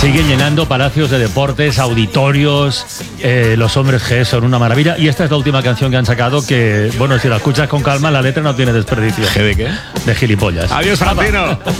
Siguen llenando palacios de deportes, auditorios, los Hombres G son una maravilla. Y esta es la última canción que han sacado que, bueno, si la escuchas con calma, la letra no tiene desperdicio. ¿G de qué? De gilipollas. Adiós, Francino.